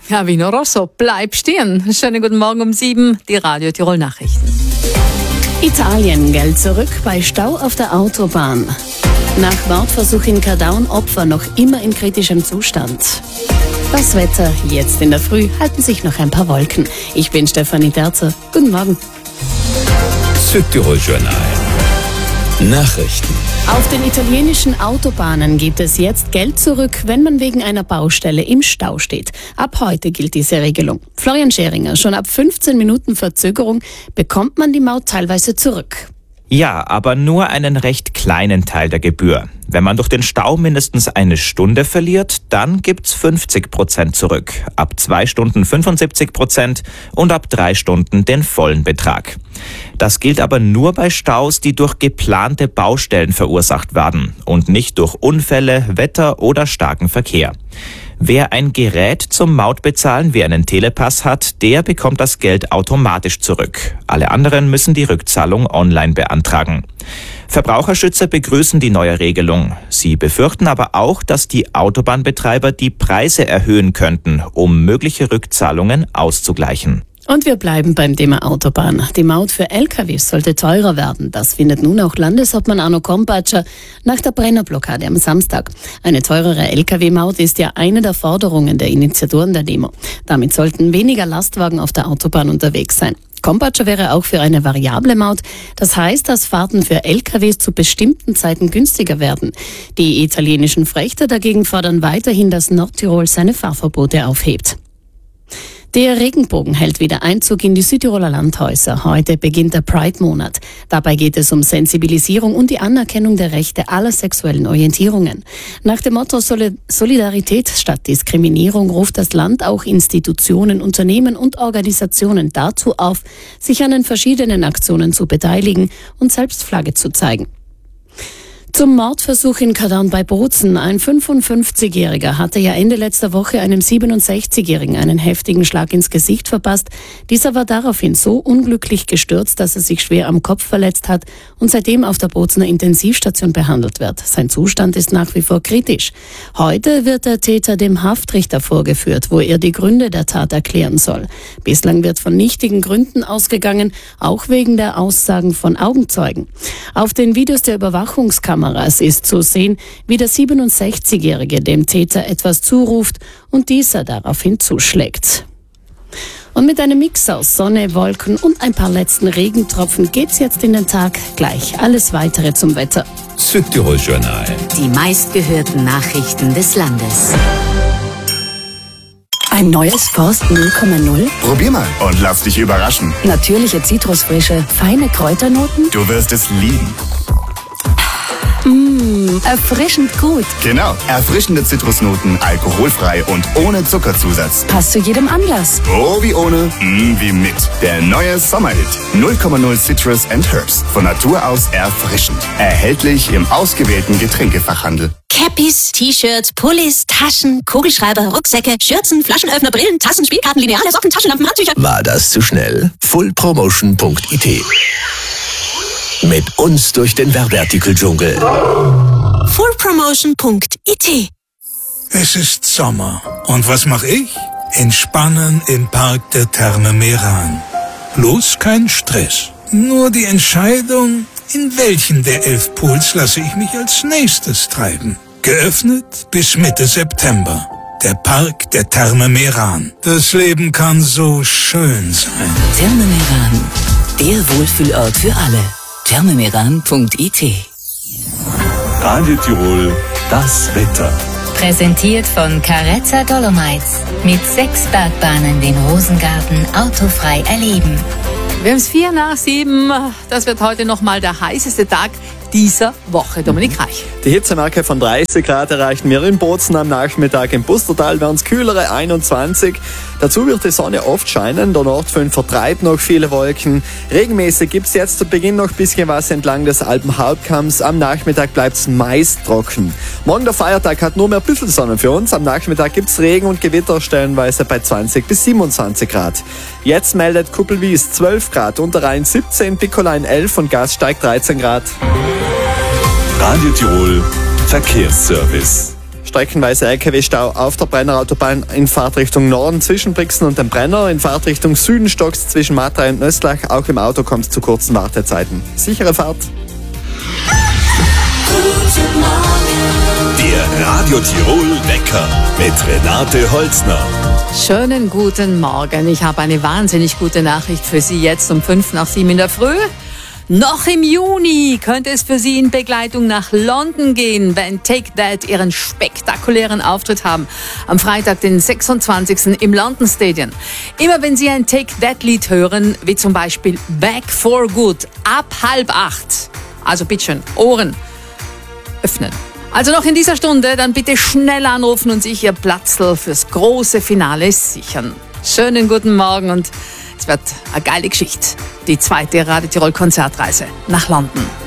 Ja, Vino Rosso, bleib stehen. Schönen guten Morgen um 7, die Radio Tirol Nachrichten. Italien, Geld zurück bei Stau auf der Autobahn. Nach Mordversuch in Kadaun, Opfer noch immer in kritischem Zustand. Das Wetter jetzt in der Früh, halten sich noch ein paar Wolken. Ich bin Stefanie Terzer. Guten Morgen. Südtirol Journal. Nachrichten. Auf den italienischen Autobahnen gibt es jetzt Geld zurück, wenn man wegen einer Baustelle im Stau steht. Ab heute gilt diese Regelung. Florian Scheringer, schon ab 15 Minuten Verzögerung bekommt man die Maut teilweise zurück. Ja, aber nur einen recht kleinen Teil der Gebühr. Wenn man durch den Stau mindestens eine Stunde verliert, dann gibt's 50% zurück. Ab 2 Stunden 75% und ab 3 Stunden den vollen Betrag. Das gilt aber nur bei Staus, die durch geplante Baustellen verursacht werden und nicht durch Unfälle, Wetter oder starken Verkehr. Wer ein Gerät zum Mautbezahlen wie einen Telepass hat, der bekommt das Geld automatisch zurück. Alle anderen müssen die Rückzahlung online beantragen. Verbraucherschützer begrüßen die neue Regelung. Sie befürchten aber auch, dass die Autobahnbetreiber die Preise erhöhen könnten, um mögliche Rückzahlungen auszugleichen. Und wir bleiben beim Thema Autobahn. Die Maut für LKWs sollte teurer werden. Das findet nun auch Landeshauptmann Arno Kompatscher nach der Brennerblockade am Samstag. Eine teurere LKW-Maut ist ja eine der Forderungen der Initiatoren der Demo. Damit sollten weniger Lastwagen auf der Autobahn unterwegs sein. Kompatscher wäre auch für eine variable Maut. Das heißt, dass Fahrten für LKWs zu bestimmten Zeiten günstiger werden. Die italienischen Frechter dagegen fordern weiterhin, dass Nordtirol seine Fahrverbote aufhebt. Der Regenbogen hält wieder Einzug in die Südtiroler Landhäuser. Heute beginnt der Pride-Monat. Dabei geht es um Sensibilisierung und die Anerkennung der Rechte aller sexuellen Orientierungen. Nach dem Motto Solidarität statt Diskriminierung ruft das Land auch Institutionen, Unternehmen und Organisationen dazu auf, sich an den verschiedenen Aktionen zu beteiligen und selbst Flagge zu zeigen. Zum Mordversuch in Kadaun bei Bozen. Ein 55-Jähriger hatte ja Ende letzter Woche einem 67-Jährigen einen heftigen Schlag ins Gesicht verpasst. Dieser war daraufhin so unglücklich gestürzt, dass er sich schwer am Kopf verletzt hat und seitdem auf der Bozener Intensivstation behandelt wird. Sein Zustand ist nach wie vor kritisch. Heute wird der Täter dem Haftrichter vorgeführt, wo er die Gründe der Tat erklären soll. Bislang wird von nichtigen Gründen ausgegangen, auch wegen der Aussagen von Augenzeugen. Auf den Videos der Überwachungskamera ist zu sehen, wie der 67-Jährige dem Täter etwas zuruft und dieser daraufhin zuschlägt. Und mit einem Mix aus Sonne, Wolken und ein paar letzten Regentropfen geht's jetzt in den Tag. Gleich alles Weitere zum Wetter. Südtirol Journal. Die meistgehörten Nachrichten des Landes. Ein neues Forst 0,0? Probier mal und lass dich überraschen. Natürliche Zitrusfrische, feine Kräuternoten? Du wirst es lieben. Erfrischend gut. Genau, erfrischende Zitrusnoten, alkoholfrei und ohne Zuckerzusatz. Passt zu jedem Anlass. Oh, wie ohne, wie mit. Der neue Sommerhit 0,0 Citrus and Herbs. Von Natur aus erfrischend. Erhältlich im ausgewählten Getränkefachhandel. Cappies, T-Shirts, Pullis, Taschen, Kugelschreiber, Rucksäcke, Schürzen, Flaschenöffner, Brillen, Tassen, Spielkarten, Lineale, Socken, Taschenlampen, Handtücher. War das zu schnell? Fullpromotion.it. Mit uns durch den Werbeartikeldschungel. Fullpromotion.it. Es ist Sommer. Und was mache ich? Entspannen im Park der Therme Meran. Bloß kein Stress. Nur die Entscheidung, in welchen der 11 Pools lasse ich mich als nächstes treiben. Geöffnet bis Mitte September. Der Park der Therme Meran. Das Leben kann so schön sein. Therme Meran. Der Wohlfühlort für alle. thermemeran.it. Radio Tirol, das Wetter. Präsentiert von Carezza Dolomites. Mit 6 Bergbahnen den Rosengarten autofrei erleben. Wir haben es 7:04. Das wird heute nochmal der heißeste Tag dieser Woche. Dominik Reich. Die Hitzemarke von 30 Grad erreichten wir in Bozen am Nachmittag. Im Pustertal werden es kühlere 21. Dazu wird die Sonne oft scheinen. Der Nordföhn vertreibt noch viele Wolken. Regelmäßig gibt es jetzt zu Beginn noch ein bisschen was entlang des Alpenhalbkamms. Am Nachmittag bleibt es meist trocken. Morgen der Feiertag hat nur mehr Büffelsonne für uns. Am Nachmittag gibt es Regen und Gewitter stellenweise bei 20 bis 27 Grad. Jetzt meldet Kuppelwies 12 Grad, Unterrhein 17, Picolein 11 und Gasteig 13 Grad. Radio Tirol Verkehrsservice. Streckenweise LKW-Stau auf der Brennerautobahn in Fahrtrichtung Norden zwischen Brixen und dem Brenner. In Fahrtrichtung Süden stockt's zwischen Matrei und Nöstlach. Auch im Auto kommt es zu kurzen Wartezeiten. Sichere Fahrt. Der Radio Tirol Wecker mit Renate Holzner. Schönen guten Morgen. Ich habe eine wahnsinnig gute Nachricht für Sie jetzt um 6:05 in der Früh. Noch im Juni könnte es für Sie in Begleitung nach London gehen, wenn Take That ihren spektakulären Auftritt haben. Am Freitag, den 26. im London Stadium. Immer wenn Sie ein Take That-Lied hören, wie zum Beispiel Back for Good, ab 7:30. Also bitteschön, Ohren öffnen. Also noch in dieser Stunde, dann bitte schnell anrufen und sich Ihr Platzl fürs große Finale sichern. Schönen guten Morgen und es wird eine geile Geschichte. Die zweite Radio Tirol Konzertreise nach London.